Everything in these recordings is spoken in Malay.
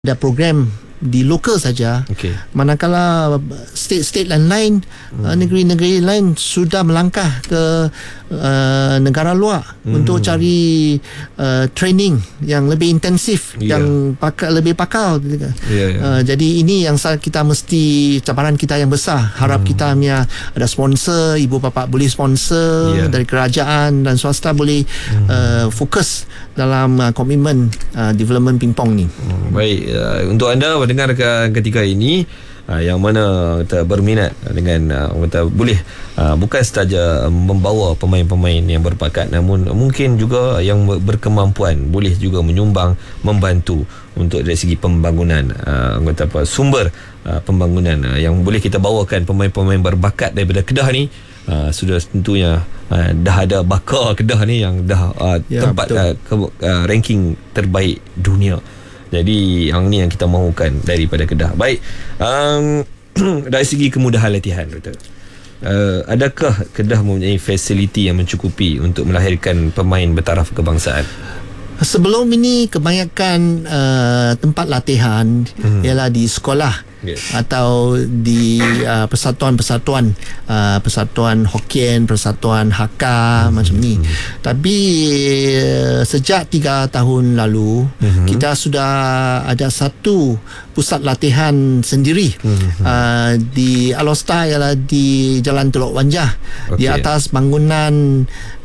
ada program di lokal saja. Manakala state-state lain, negeri-negeri lain sudah melangkah ke negara luar untuk cari training yang lebih intensif, yang lebih pakar. Jadi ini yang kita mesti, cabaran kita yang besar. Harap kita punya ada sponsor, ibu bapa boleh sponsor dari kerajaan dan swasta boleh fokus dalam komitmen development pingpong ni. Baik, untuk anda pendengar ketika ini yang mana kita berminat dengan kita boleh bukan sahaja membawa pemain-pemain yang berbakat, namun mungkin juga yang berkemampuan boleh juga menyumbang, membantu untuk dari segi pembangunan sumber pembangunan yang boleh kita bawakan pemain-pemain berbakat daripada Kedah ni. Sudah tentunya dah ada bakar Kedah ni yang dah tempat ranking terbaik dunia. Jadi yang ni yang kita mahukan daripada Kedah. Baik, dari segi kemudahan latihan, betul. Adakah Kedah mempunyai fasiliti yang mencukupi untuk melahirkan pemain bertaraf kebangsaan? Sebelum ini kebanyakan tempat latihan ialah di sekolah atau di persatuan-persatuan, persatuan Hokkien, persatuan Hakka macam ni. Tapi sejak 3 tahun lalu kita sudah ada satu pusat latihan sendiri di Alostar, ialah di Jalan Teluk Wanjah, di atas bangunan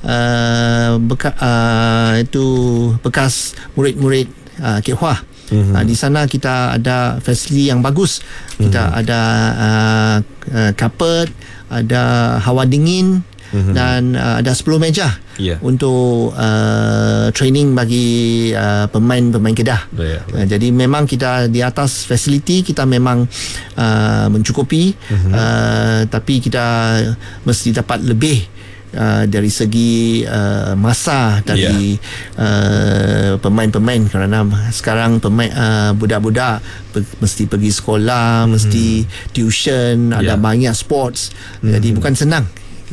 itu bekas murid-murid Kek Hua. Di sana kita ada fasiliti yang bagus. Kita ada carpet, ada hawa dingin, dan ada 10 meja untuk training bagi pemain-pemain Kedah. Jadi memang kita di atas fasiliti kita memang mencukupi, tapi kita mesti dapat lebih dari segi masa dari pemain-pemain, kerana sekarang budak-budak mesti pergi sekolah, mesti tuition, ada banyak sports, jadi bukan senang.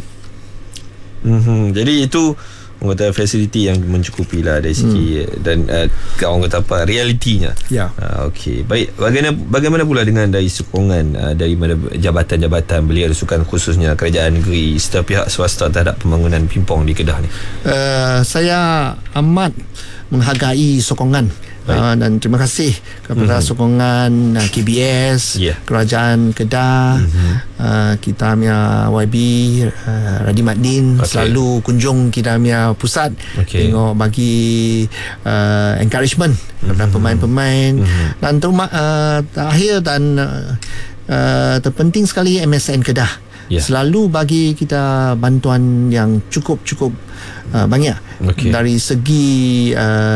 Jadi itu orang kata fasiliti yang mencukupi lah dari segi dan orang kata apa, realitinya. Okey, baik. Bagaimana pula dengan dari sokongan dari jabatan-jabatan belia rasukan, khususnya kerajaan negeri serta pihak swasta terhadap pembangunan pingpong di Kedah ni? Saya amat menghargai sokongan dan terima kasih kepada sokongan KBS, kerajaan Kedah, kita punya YB Radhi Maddin selalu kunjung kita punya pusat, tengok bagi encouragement kepada pemain-pemain, dan terakhir dan terpenting sekali MSN Kedah selalu bagi kita bantuan yang cukup banyak dari segi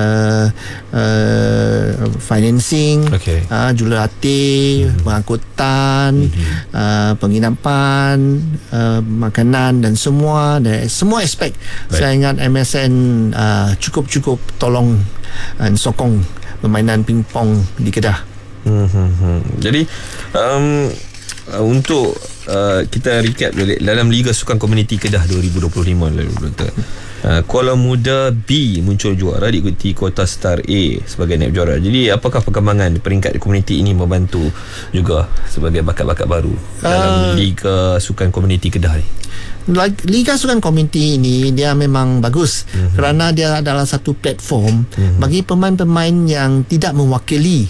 financing, jurulatih, pengangkutan, penginapan, makanan dan semua aspek. Saya ingat MSN cukup tolong dan sokong permainan pingpong di Kedah. Jadi untuk kita recap dalam Liga Sukan Komuniti Kedah 2025 lalu, Dr. Kuala Muda B muncul juara, diikuti Kota Star A sebagai naib juara. Jadi apakah perkembangan di peringkat komuniti ini membantu juga sebagai bakat-bakat baru dalam Liga Sukan Komuniti Kedah ni? Liga Sukan Komuniti ini dia memang bagus kerana dia adalah satu platform bagi pemain-pemain yang tidak mewakili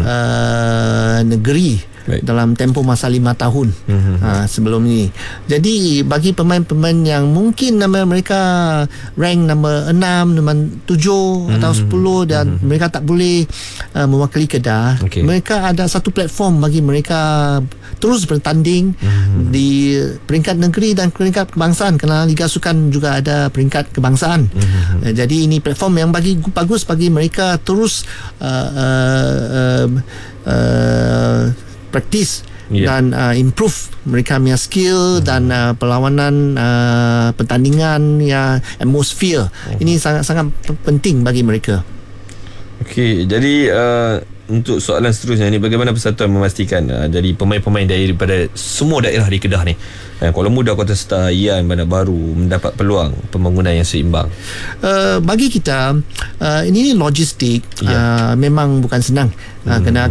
negeri dalam tempoh masa 5 tahun sebelum ini. Jadi bagi pemain-pemain yang mungkin nama mereka rank nombor 6, nombor 7 atau 10 dan mereka tak boleh mewakili Kedah, mereka ada satu platform bagi mereka terus bertanding di peringkat negeri dan peringkat kebangsaan, kerana Liga Sukan juga ada peringkat kebangsaan. Jadi ini platform yang bagus bagi mereka terus praktis dan improve mereka punya skill dan perlawanan, pertandingan, atmosfer. Ini sangat-sangat penting bagi mereka. Okey, jadi untuk soalan seterusnya ni, bagaimana Persatuan memastikan dari pemain-pemain daripada semua daerah di Kedah ni, Kuala Muda, Kota Star, Ian, Bandar Baru mendapat peluang pembangunan yang seimbang? Bagi kita ini logistik memang bukan senang. Kena